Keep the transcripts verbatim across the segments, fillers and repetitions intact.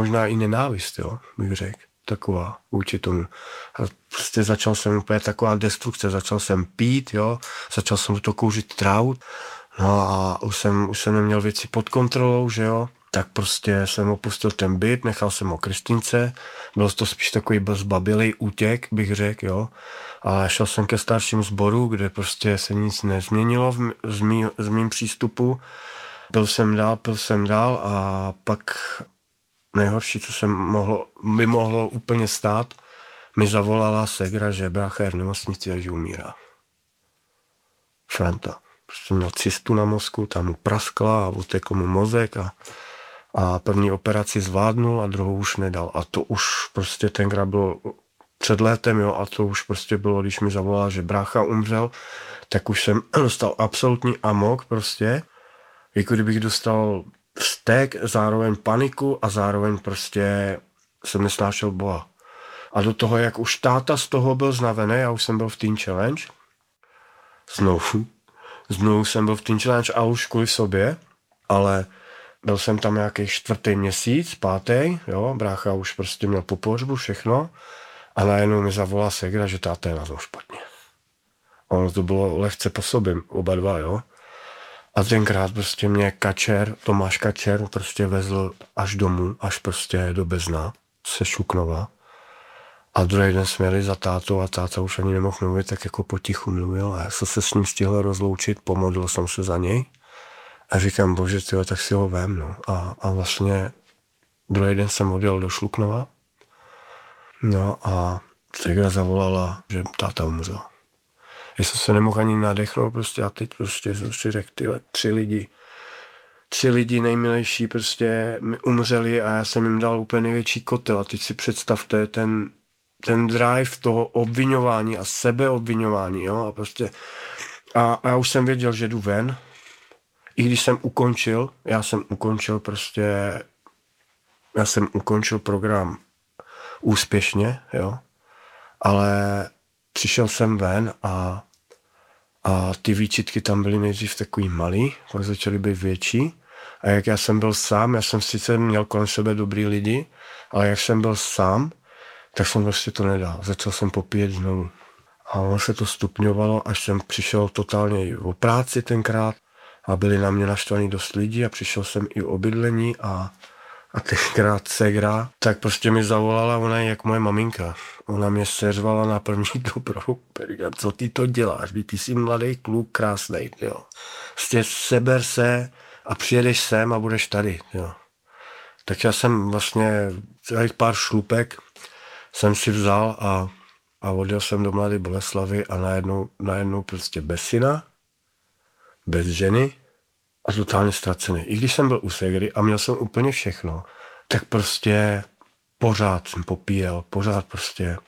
možná i nenávist, jo, bych řekl, taková vůči tomu. A prostě začal jsem úplně taková destrukce, začal jsem pít, jo, začal jsem to kouřit trávu, no a už jsem, už jsem neměl věci pod kontrolou, že jo, tak prostě jsem opustil ten byt, nechal jsem ho Kristýnce, byl to spíš takový zbabilej útěk, bych řekl, jo, a šel jsem ke starším sboru, kde prostě se nic nezměnilo v, z, mý, z mým přístupu. Byl jsem dál, byl jsem dál a pak nejhorší, co jsem mohlo, by mohlo úplně stát, mi zavolala segra, že brácha je v nemocnici a že umírá. Franta. Prostě měl cystu na mozku, tam mu praskla a utekl mu mozek a, a první operaci zvládnul a druhou už nedal. A to už prostě tenkrát bylo před létem, jo, a to už prostě bylo, když mi zavolala, že brácha umřel, tak už jsem dostal absolutní amok prostě, jako kdybych dostal vztek, zároveň paniku a zároveň prostě jsem nesnášel Boha. A do toho, jak už táta z toho byl znavený, já už jsem byl v Teen Challenge, znovu, znovu jsem byl v Teen Challenge a už kvůli sobě, ale byl jsem tam nějaký čtvrtý měsíc, pátý, jo, brácha už prostě měl po pohřbu všechno a najednou mi zavolala segra, že táta je na tom špatně. Ono to bylo lehce po sobě, oba dva, jo. A tenkrát prostě mě Kačer, Tomáš Kačer prostě vezl až domů, až prostě do Bezna, se Šluknova. A druhý den jsme jeli za tátou a táta už ani nemohl mluvit, tak jako potichu mluvil. A já jsem se s ním stihl rozloučit, pomodlil jsem se za něj. A říkám, bože, tyjo, tak si ho vem, no. A, a vlastně druhý den jsem odjel do Šluknova. No a segra zavolala, že táta umřel. Já jsem se nemohl ani nadechnout prostě a teď prostě jsem si řekl, tyhle, tři lidi, tři lidi nejmilejší prostě mi umřeli a já jsem jim dal úplně největší kotel a teď si představte ten, ten drive toho obviňování a sebeobviňování, jo, a prostě a, a já už jsem věděl, že jdu ven, i když jsem ukončil, já jsem ukončil prostě, já jsem ukončil program úspěšně, jo, ale přišel jsem ven a, a ty výčitky tam byly nejdřív takový malý, pak začaly být větší. A jak já jsem byl sám, já jsem sice měl kolem sebe dobrý lidi, ale jak jsem byl sám, tak jsem prostě to nedal. Začal jsem popíjet znovu. A ono se to stupňovalo, až jsem přišel totálně o práci tenkrát a byli na mě naštvaný dost lidí a přišel jsem i o bydlení a A tenkrát segra, tak prostě mi zavolala, ona je jak moje maminka. Ona mě seřvala na první dobrou. Říkám, co ty to děláš? Ty jsi mladý kluk, krásnej, jo. Prostě seber se a přijedeš sem a budeš tady, jo. Tak já jsem vlastně celých pár šlupek jsem si vzal a, a odjel jsem do Mladé Boleslavy a najednou, najednou prostě bez syna, bez ženy, a totálně ztracený. I když jsem byl u segry a měl jsem úplně všechno, tak prostě pořád jsem popíjel, pořád prostě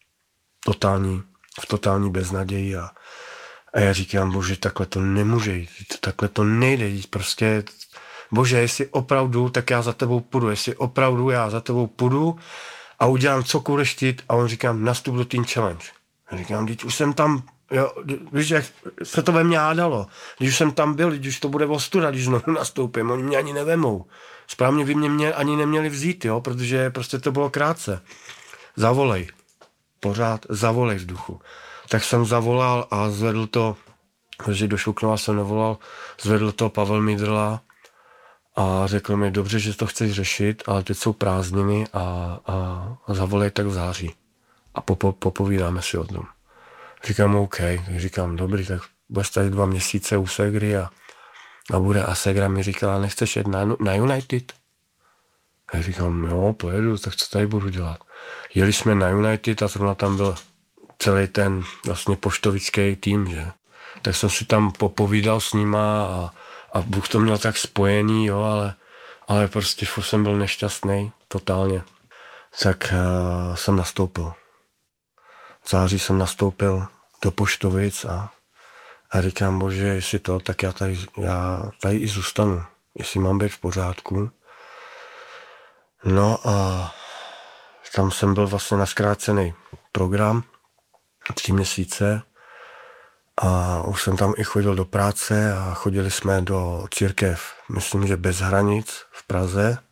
totální, v totální beznaději a, a já říkám, bože, takhle to nemůže jít, takhle to nejde jít, prostě, bože, jestli opravdu, tak já za tebou půjdu, jestli opravdu já za tebou půjdu a udělám, co budeš chtít a on říkám, nastup do Teen Challenge. Já říkám, teď už jsem tam. Jo, víš, jak se to ve mně hádalo. Když jsem tam byl, když to bude ostuda, když znovu nastoupím, oni mě ani nevemou. Správně by mě, mě ani neměli vzít, jo, protože prostě to bylo krátce. Zavolej. Pořád zavolej v duchu. Tak jsem zavolal a zvedl to, protože do Šluknova jsem nevolal, zvedl to Pavel Midrla a řekl mi, dobře, že to chceš řešit, ale teď jsou prázdniny a, a, a zavolej tak v září. A popo, popovídáme si o tom. Říkám OK, říkám dobrý, tak budeš tady dva měsíce u segry a, a bude. A segra mi říkala, nechceš jet na, na United? A říkám, jo, pojedu, tak co tady budu dělat? Jeli jsme na United a zrovna tam byl celý ten vlastně poštovický tým, že? Tak jsem si tam popovídal s nima a, a Bůh to měl tak spojený, jo, ale, ale prostě furt jsem byl nešťastný, totálně. Tak uh, jsem nastoupil. V září jsem nastoupil do Poštovic a, a říkám, bože, jestli to, tak já tady, já tady i zůstanu, jestli mám být v pořádku. No a tam jsem byl vlastně na zkrácený program, tři měsíce a už jsem tam i chodil do práce a chodili jsme do církev, myslím, že Bez hranic v Praze